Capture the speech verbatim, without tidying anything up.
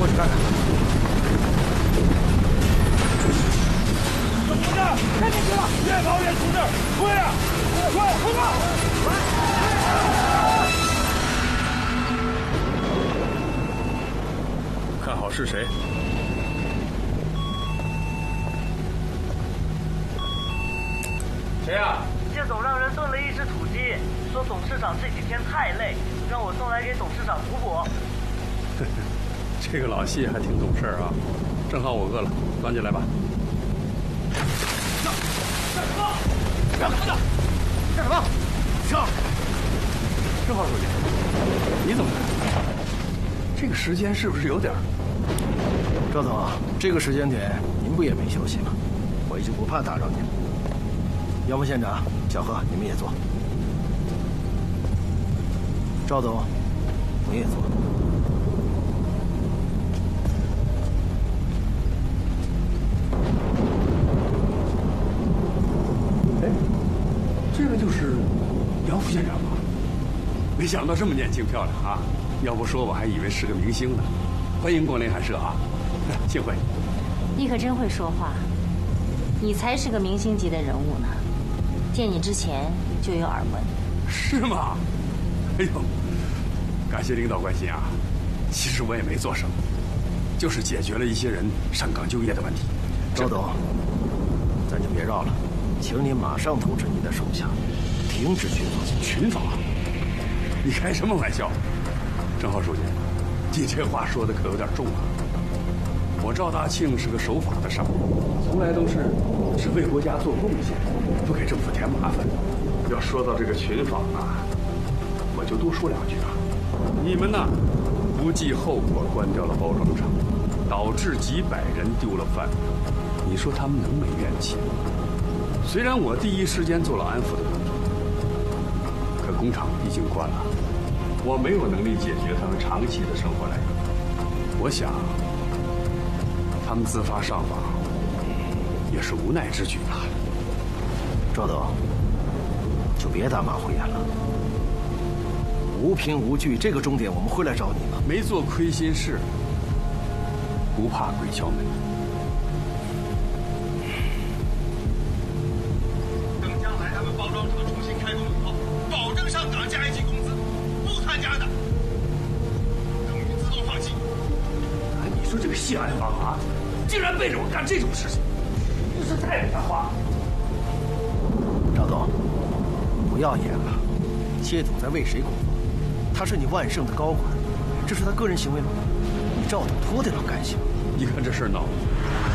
过去看看。 怎么着？看见去了！越跑越出事儿！快呀！快，快跑！ 看好是谁？谁呀？ 谢总让人炖了一只土鸡，说董事长这几天太累，让我送来给董事长补补。 这个老谢还挺懂事啊！正好我饿了，端进来吧。 干什么？干什么的？干什么？上！ 正好书记，你怎么来？这个时间是不是有点？ 赵总，这个时间点您不也没休息吗？我已经不怕打扰您了。杨副县长、小贺，你们也坐。赵总，你也坐。 哎，这个就是杨副县长吗？没想到这么年轻漂亮啊！要不说我还以为是个明星呢。欢迎光临寒舍啊，幸会。 你可真会说话，你才是个明星级的人物呢。见你之前就有耳闻。 是吗？哎呦，感谢领导关心啊！其实我也没做什么，就是解决了一些人上岗就业的问题。 赵董，咱就别绕了，请你马上通知你的手下，停止群访。 群访？你开什么玩笑？郑浩书记，你这话说的可有点重啊！我赵大庆是个守法的商人，从来都是只为国家做贡献，不给政府添麻烦。要说到这个群访啊，我就多说两句啊。你们呐，不计后果关掉了包装厂，导致几百人丢了饭碗，你说他们能没怨气吗？虽然我第一时间做了安抚的工作，可工厂毕竟关了，我没有能力解决他们长期的生活来源。我想。他们自发上访，也是无奈之举罢了。 赵董，就别打马虎眼了。无凭无据，这个终点我们会来找你的。 没做亏心事，不怕鬼敲门。 等将来他们包装厂重新开工以后，保证上岗加一级工资，不参加的，等于自动放弃。 哎，你说这个谢安芳啊！竟然背着我干这种事情，真是太没文化了。 赵董，不要演了。谢总在为谁工作？他是你万盛的高管，这是他个人行为吗？你赵董脱得了干系吗？ 你看这事儿闹的，